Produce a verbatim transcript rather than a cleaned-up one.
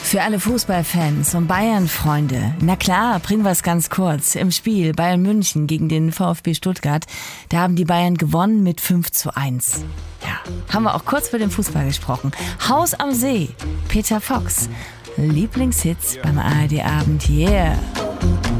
Für alle Fußballfans und Bayern-Freunde, na klar, bringen wir es ganz kurz. Im Spiel Bayern München gegen den VfB Stuttgart, da haben die Bayern gewonnen mit fünf zu eins. Ja, haben wir auch kurz über den Fußball gesprochen. Haus am See, Peter Fox, Lieblingshits beim A R D Abend, yeah.